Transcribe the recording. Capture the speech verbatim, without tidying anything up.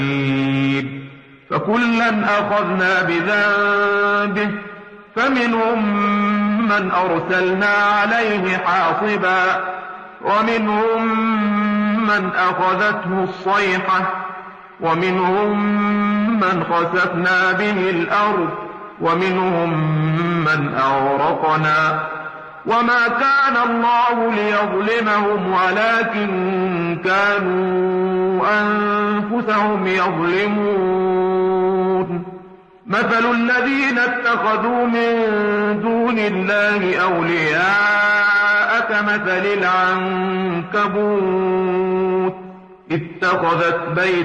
فكلا أخذنا بذنبه فمنهم من أرسلنا عليه حاصبا ومنهم من أخذته الصيحة ومنهم من خسفنا به الأرض ومنهم من أغرقنا وما كان الله ليظلمهم ولكن كانوا أنفسهم يظلمون. مثل الذين اتخذوا من دون الله أولياء كمثل العنكبوت اتخذت بيتا